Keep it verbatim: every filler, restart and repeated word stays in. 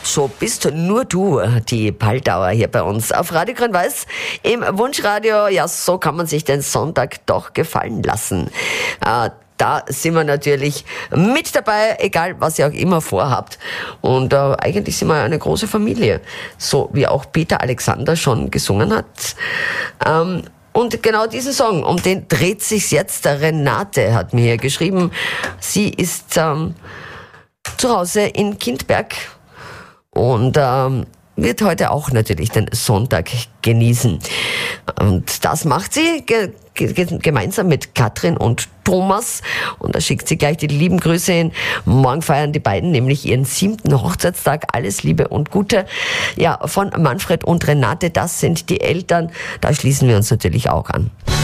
So bist nur du die Baldauer hier bei uns auf Radio Grün-Weiß im Wunschradio. Ja, so kann man sich den Sonntag doch gefallen lassen. Äh, Da sind wir natürlich mit dabei, egal was ihr auch immer vorhabt. Und äh, eigentlich sind wir eine große Familie, so wie auch Peter Alexander schon gesungen hat. Ähm, und genau diesen Song, um den dreht sich's jetzt. Der Renate hat mir hier geschrieben, sie ist ähm, zu Hause in Kindberg und ähm, wird heute auch natürlich den Sonntag genießen. Und das macht sie ge- ge- gemeinsam mit Katrin und Thomas. Und da schickt sie gleich die lieben Grüße hin. Morgen feiern die beiden nämlich ihren siebten Hochzeitstag. Alles Liebe und Gute. Ja, von Manfred und Renate, das sind die Eltern. Da schließen wir uns natürlich auch an.